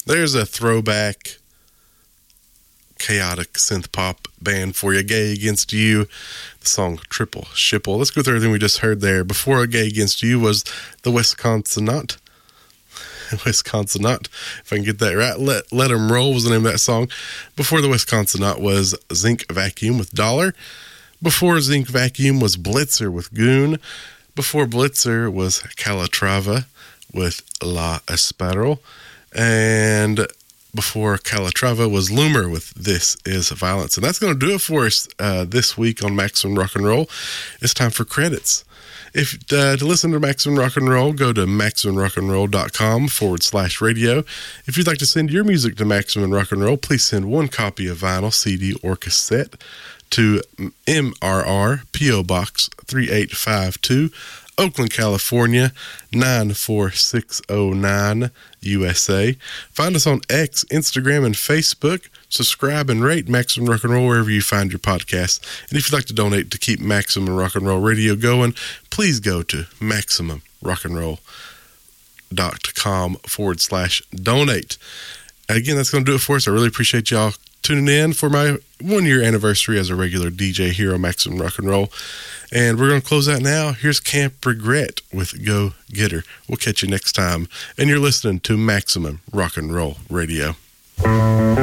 There's a throwback chaotic synth pop band for you. Gay Against You, the song Triple Shipple. Let's go through everything we just heard there. Before Gay Against You was the Wisconsinaut, if I can get that right. Let 'Em Roll was the name of that song. Before the Wisconsinaut was Zinc Vacuum with Dollar. Before Zinc Vacuum was Blitzer with Goon. Before Blitzer was Calatrava with La Espero. And before Calatrava was Loomer with This Is Violence. And that's going to do it for us this week on Maximum Rock and Roll. It's time for credits. If to listen to Maximum Rock and Roll, go to MaximumRockandRoll.com/radio. If you'd like to send your music to Maximum Rock and Roll, please send one copy of vinyl, CD, or cassette to MRR P.O. Box 3852, Oakland, California 94609, USA. Find us on X, Instagram, and Facebook. Subscribe and rate Maximum Rock and Roll wherever you find your podcasts. And if you'd like to donate to keep Maximum Rock and Roll Radio going, please go to MaximumRockandRoll.com/donate. Again, that's going to do it for us. I really appreciate y'all tuning in for my 1-year anniversary as a regular DJ here on Maximum Rock and Roll. And we're going to close out now. Here's Camp Regret with Go Getter. We'll catch you next time. And you're listening to Maximum Rock and Roll Radio.